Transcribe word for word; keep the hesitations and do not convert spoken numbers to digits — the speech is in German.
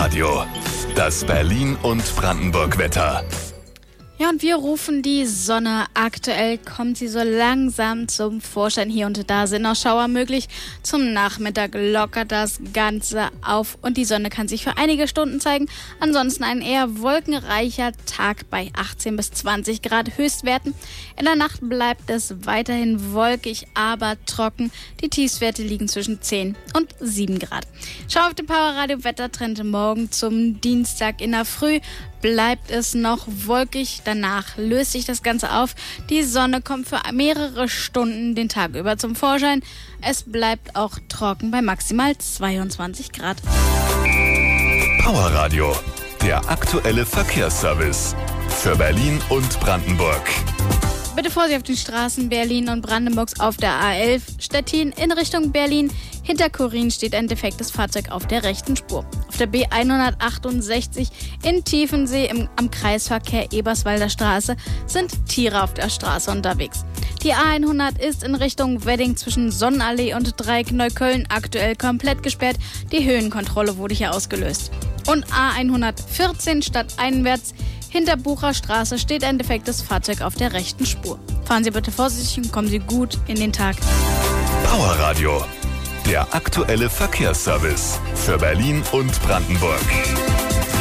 Powerradio, das Berlin- und Brandenburg-Wetter. Ja, und wir rufen die Sonne. Aktuell kommt sie so langsam zum Vorschein. Hier und da sind noch Schauer möglich. Zum Nachmittag lockert das Ganze auf und die Sonne kann sich für einige Stunden zeigen. Ansonsten ein eher wolkenreicher Tag bei achtzehn bis zwanzig Grad Höchstwerten. In der Nacht bleibt es weiterhin wolkig, aber trocken. Die Tiefstwerte liegen zwischen zehn und sieben Grad. Schau auf den Powerradio Wettertrend morgen zum Dienstag in der Früh. Bleibt es noch wolkig, danach löst sich das Ganze auf. Die Sonne kommt für mehrere Stunden den Tag über zum Vorschein. Es bleibt auch trocken bei maximal zweiundzwanzig Grad. Powerradio, der aktuelle Verkehrsservice für Berlin und Brandenburg. Bitte Vorsicht auf den Straßen Berlin und Brandenburgs auf der A elf. Stettin in Richtung Berlin. Hinter Korin steht ein defektes Fahrzeug auf der rechten Spur. Auf der B hundertachtundsechzig in Tiefensee im, am Kreisverkehr Eberswalder Straße sind Tiere auf der Straße unterwegs. Die A hundert ist in Richtung Wedding zwischen Sonnenallee und Dreieck Neukölln aktuell komplett gesperrt. Die Höhenkontrolle wurde hier ausgelöst. Und A hundertvierzehn stadteinwärts hinter Bucherstraße steht ein defektes Fahrzeug auf der rechten Spur. Fahren Sie bitte vorsichtig und kommen Sie gut in den Tag. Powerradio, der aktuelle Verkehrsservice für Berlin und Brandenburg.